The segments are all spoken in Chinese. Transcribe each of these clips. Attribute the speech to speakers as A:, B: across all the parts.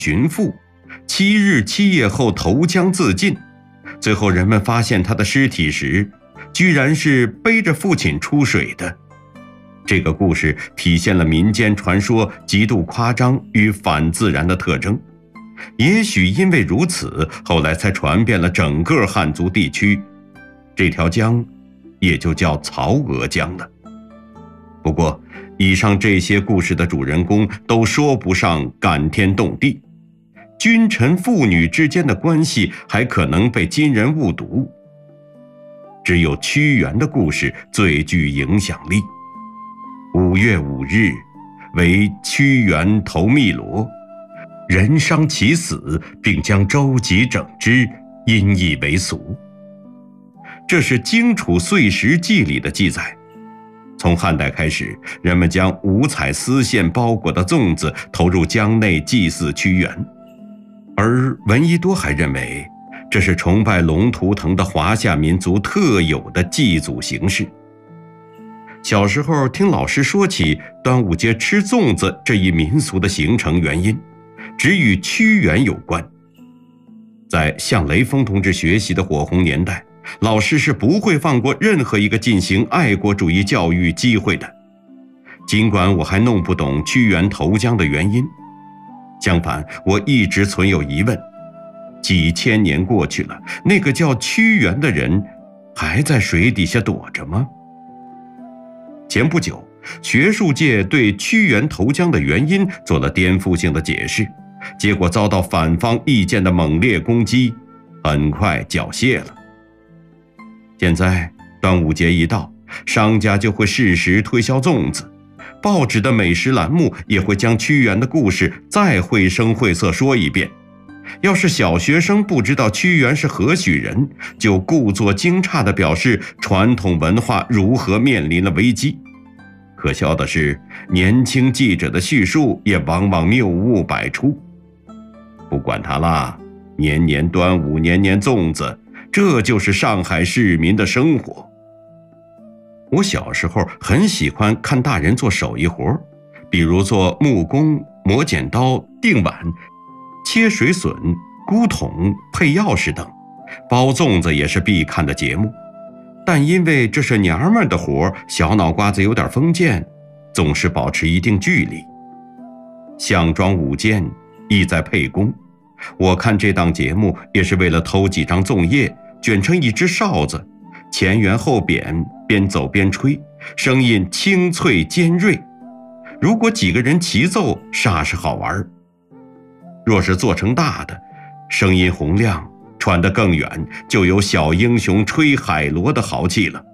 A: 寻父，7日7夜后投江自尽。最后人们发现他的尸体时，居然是背着父亲出水的。这个故事体现了民间传说极度夸张与反自然的特征，也许因为如此，后来才传遍了整个汉族地区，这条江也就叫曹娥江了。不过以上这些故事的主人公都说不上感天动地，君臣父女之间的关系还可能被今人误读，只有屈原的故事最具影响力。5月5日为屈原投汨罗，人伤其死，并将舟楫整之，因以为俗。这是《荆楚岁时记》里的记载。从汉代开始，人们将五彩丝线包裹的粽子投入江内祭祀屈原，而闻一多还认为这是崇拜龙图腾的华夏民族特有的祭祖形式。小时候听老师说起端午节吃粽子这一民俗的形成原因，只与屈原有关。在向雷锋同志学习的火红年代，老师是不会放过任何一个进行爱国主义教育机会的。尽管我还弄不懂屈原投江的原因，相反，我一直存有疑问：几千年过去了，那个叫屈原的人还在水底下躲着吗？前不久，学术界对屈原投江的原因做了颠覆性的解释，结果遭到反方意见的猛烈攻击，很快缴械了。现在端午节一到，商家就会适时推销粽子，报纸的美食栏目也会将屈原的故事再绘声绘色说一遍。要是小学生不知道屈原是何许人，就故作惊诧地表示传统文化如何面临了危机。可笑的是，年轻记者的叙述也往往谬误百出。不管它啦，年年端午，年年粽子，这就是上海市民的生活。我小时候很喜欢看大人做手艺活，比如做木工、磨剪刀、订碗、切水笋、箍桶、配钥匙等，包粽子也是必看的节目。但因为这是娘们的活，小脑瓜子有点封建，总是保持一定距离。项庄舞剑，意在沛公。我看这档节目也是为了偷几张粽叶，卷成一只哨子，前圆后扁，边走边吹，声音清脆尖锐。如果几个人齐奏，煞是好玩；若是做成大的，声音洪亮，传得更远，就有小英雄吹海螺的豪气了。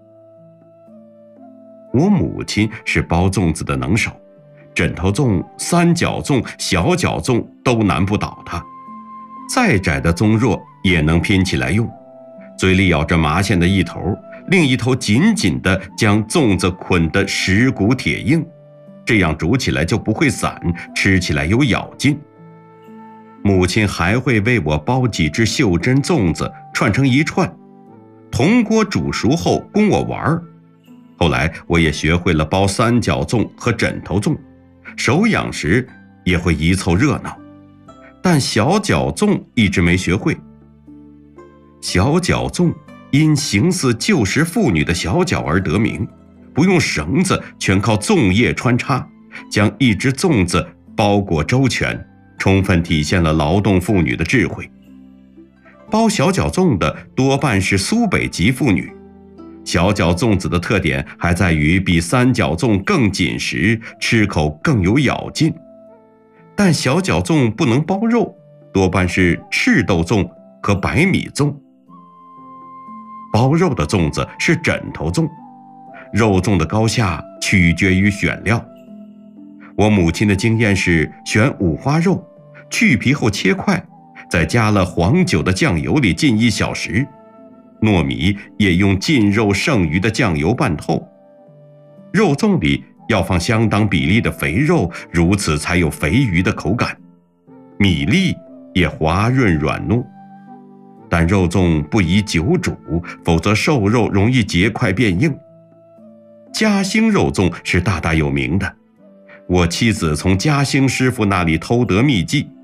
A: 我母亲是包粽子的能手，枕头粽、三角粽、小角粽都难不倒她。再窄的粽屉也能拼起来用，嘴里咬着麻线的一头，另一头紧紧地将粽子捆得石骨铁硬，这样煮起来就不会散，吃起来有咬劲。母亲还会为我包几只袖珍粽子，串成一串，铜锅煮熟后供我玩。后来我也学会了包三角粽和枕头粽，手痒时也会一凑热闹。但小角粽一直没学会。小角粽因形似旧时妇女的小脚而得名，不用绳子，全靠粽叶穿插，将一只粽子包裹周全，充分体现了劳动妇女的智慧。包小角粽的多半是苏北籍妇女。小角粽子的特点还在于比三角粽更紧实，吃口更有咬劲。但小角粽不能包肉，多半是赤豆粽和白米粽。包肉的粽子是枕头粽，肉粽的高下取决于选料。我母亲的经验是选五花肉，去皮后切块，在加了黄酒的酱油里浸1小时，糯米也用浸肉剩余的酱油拌透。肉粽里要放相当比例的肥肉，如此才有肥鱼的口感，米粒也滑润软糯。但肉粽不宜久煮，否则瘦肉容易结块变硬。嘉兴肉粽是大大有名的，我妻子从嘉兴师傅那里偷得秘技，